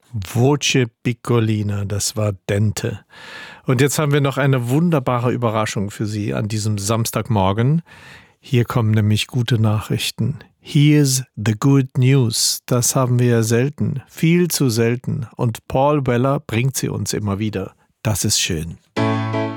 Voce Piccolina, das war Dente. Und jetzt haben wir noch eine wunderbare Überraschung für Sie an diesem Samstagmorgen. Hier kommen nämlich gute Nachrichten. Here's the good news. Das haben wir ja selten, viel zu selten. Und Paul Weller bringt sie uns immer wieder. Das ist schön.